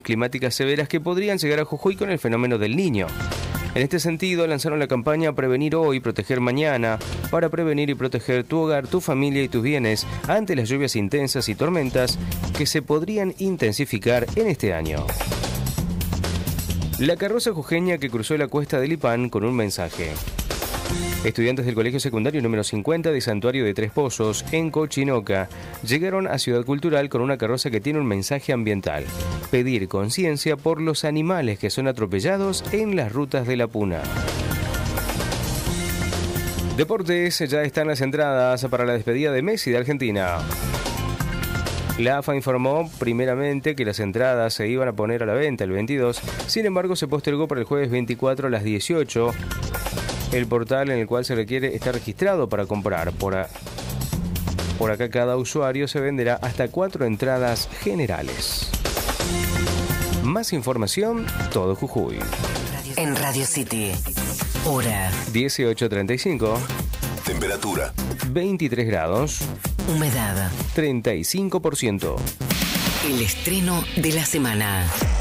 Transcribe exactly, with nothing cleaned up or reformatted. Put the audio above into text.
climáticas severas que podrían llegar a Jujuy con el fenómeno del Niño. En este sentido, lanzaron la campaña Prevenir Hoy, Proteger Mañana, para prevenir y proteger tu hogar, tu familia y tus bienes ante las lluvias intensas y tormentas que se podrían intensificar en este año. La carroza jujeña que cruzó la cuesta del Lipán con un mensaje. Estudiantes del Colegio Secundario número cincuenta de Santuario de Tres Pozos, en Cochinoca, llegaron a Ciudad Cultural con una carroza que tiene un mensaje ambiental: pedir conciencia por los animales que son atropellados en las rutas de la Puna. Deportes, ya están las entradas para la despedida de Messi de Argentina. La A F A informó primeramente que las entradas se iban a poner a la venta el veintidós, sin embargo se postergó para el jueves veinticuatro a las dieciocho. El portal en el cual se requiere estar registrado para comprar. Por, a... Por acá cada usuario se venderá hasta cuatro entradas generales. Más información, todo Jujuy. En Radio City, hora dieciocho treinta y cinco. Temperatura veintitrés grados. Humedad treinta y cinco por ciento. El estreno de la semana.